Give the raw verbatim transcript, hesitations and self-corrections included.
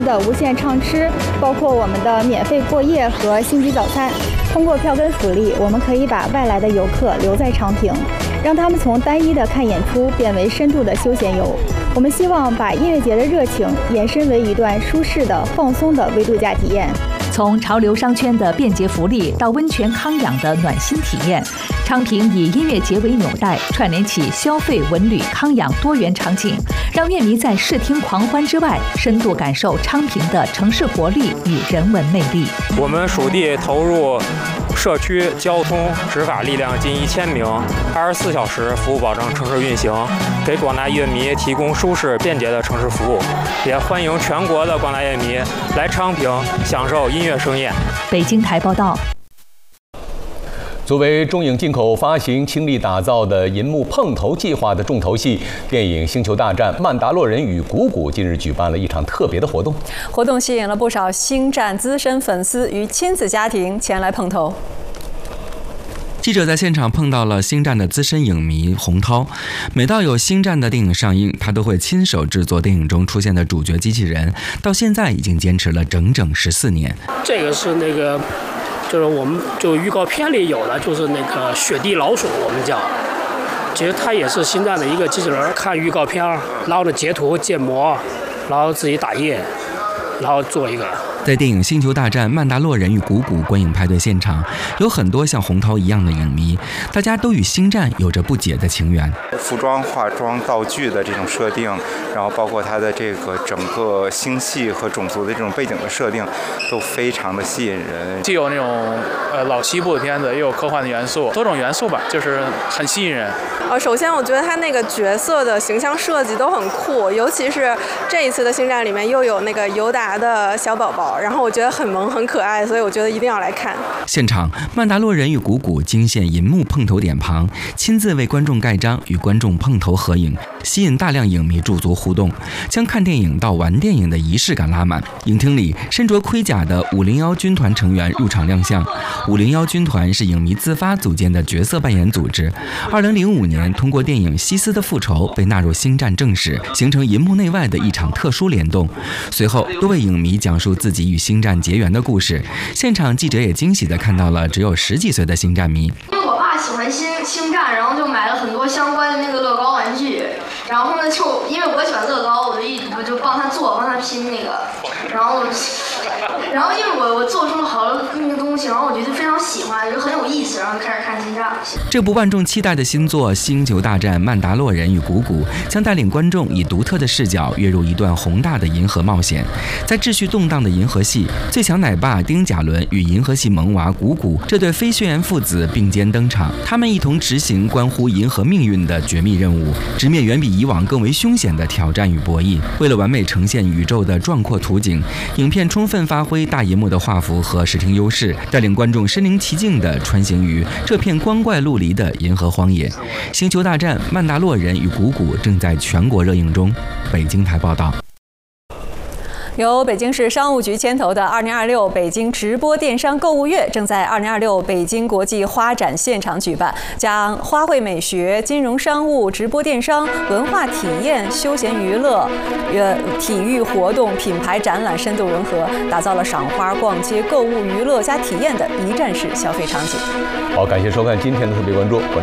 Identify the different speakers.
Speaker 1: 的无限畅吃，包括我们的免费过夜和星级早餐。通过票根福利，我们可以把外来的游客留在昌平，让他们从单一的看演出变为深度的休闲游。我们希望把音乐节的热情延伸为一段舒适的、放松的微度假体验。
Speaker 2: 从潮流商圈的便捷福利到温泉康养的暖心体验，昌平以音乐节为纽带，串联起消费、文旅、康养多元场景，让乐迷在视听狂欢之外，深度感受昌平的城市活力与人文魅力。
Speaker 3: 我们属地投入社区交通执法力量近一千名，二十四小时服务保证城市运行，给广大乐迷提供舒适便捷的城市服务。也欢迎全国的广大乐迷来昌平享受音乐盛宴。
Speaker 2: 北京台报道。
Speaker 4: 作为中影进口发行倾力打造的银幕碰头计划的重头戏，电影《星球大战：曼达洛人与谷谷》近日举办了一场特别的活动。
Speaker 5: 活动吸引了不少星战资深粉丝与亲子家庭前来碰头。
Speaker 6: 记者在现场碰到了星战的资深影迷洪涛，每到有星战的电影上映，他都会亲手制作电影中出现的主角机器人，到现在已经坚持了整整十四年。
Speaker 7: 这个是那个，就是我们就预告片里有的，就是那个雪地老鼠，我们叫。其实它也是星战的一个机器人，看预告片，然后呢截图建模，然后自己打印，然后做一个。
Speaker 6: 在电影《星球大战：曼达洛人与谷谷》观影派对现场，有很多像洪涛一样的影迷，大家都与星战有着不解的情缘。
Speaker 8: 服装、化妆、道具的这种设定，然后包括它的这个整个星系和种族的这种背景的设定，都非常的吸引人。
Speaker 9: 既有那种呃老西部的片子，也有科幻的元素，多种元素吧，就是很吸引人。
Speaker 10: 呃，首先我觉得他那个角色的形象设计都很酷，尤其是这一次的星战里面又有那个尤达的小宝宝。然后我觉得很萌很可爱，所以我觉得一定要来看。
Speaker 6: 现场，曼达洛人与谷谷惊现银幕碰头点旁，亲自为观众盖章，与观众碰头合影，吸引大量影迷驻足互动，将看电影到玩电影的仪式感拉满。影厅里，身着盔甲的五零一军团成员入场亮相。五零一军团是影迷自发组建的角色扮演组织。二零零五年，通过电影《西斯的复仇》被纳入星战正史，形成银幕内外的一场特殊联动。随后，多位影迷讲述自己与星战结缘的故事。现场记者也惊喜地看到了只有十几岁的星战迷。
Speaker 11: 因为我爸喜欢星星战，然后就买了很多相关的那个乐高玩具，然后呢就因为我喜欢乐高，我就一我就帮他做，帮他拼那个，然后然后因为我我做出了好多那个东西，然后我觉得非常喜欢，就很有意思，然后就开始看星战。
Speaker 6: 这部万众期待的新作《星球大战：曼达洛人与谷谷》将带领观众以独特的视角跃入一段宏大的银河冒险。在秩序动荡的银河系，最强奶爸丁甲伦与银河系萌娃谷谷这对非血缘父子并肩登场，他们一同执行关乎银河命运的绝密任务，直面远比以往更为凶险的挑战与博弈。为了完美呈现宇宙的壮阔图景，影片充分发挥大银幕的画幅和视听优势，带领观众身临其境地穿行于这片光怪陆离的银河荒野。星球大战：曼达洛人与谷谷正在全国热映中。北京台报道。
Speaker 5: 由北京市商务局牵头的二零二六北京直播电商购物月正在二零二六北京国际花展现场举办，将花卉美学、金融商务、直播电商、文化体验、休闲娱乐、呃体育活动、品牌展览深度融合，打造了赏花、逛街、购物、娱乐加体验的一站式消费场景。
Speaker 4: 好，感谢收看今天的特别关注。